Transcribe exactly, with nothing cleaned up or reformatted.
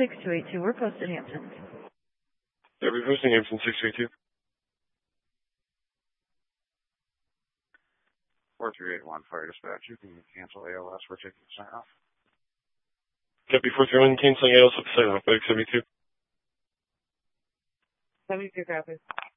six two eight two. We're posted Hampton. Yeah, we're posting Hampton six two eight two. four three eight one, fire dispatch. You can cancel A L S. We're taking a sign off. Copy four three one, canceling A L S with sign off. X seventy-two. seventy-two, copy.